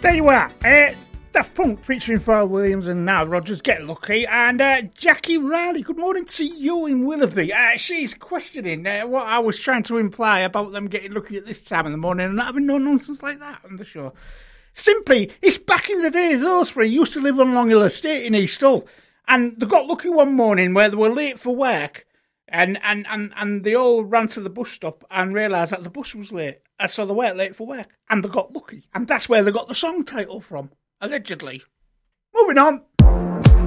There you are. Daft Punk featuring Pharrell Williams and Nile Rodgers, Get Lucky. And Jackie Riley, good morning to you in Willoughby. She's questioning what I was trying to imply about them getting lucky at this time in the morning and not having no nonsense like that on the show. Simply, it's back in the day. Those three used to live on Long Hill Estate in East Hull. And they got lucky one morning where they were late for work. And they all ran to the bus stop and realised that the bus was late. So they weren't late for work. And they got lucky. And that's where they got the song title from, allegedly. Moving on.